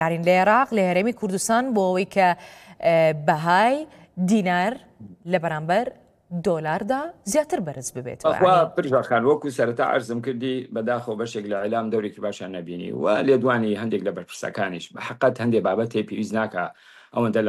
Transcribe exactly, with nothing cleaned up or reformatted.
یارین لە عێراق لە هەرێمی کوردستان بۆ ئەوەی کە بەهای دینار لە بەرامبەر دۆلاردا زیاتر بەرز ببێت. پرژاخان وەکو سەرەتا عەرزم کردی بەداخەوە بەشێک لە عیلام دەورێکی باشیان نەبینی و لێدوانی هەندێک لە بەرپرسەکانیش بە حەقەت هەندێک بابەت پێویست ناکە ئەوەندە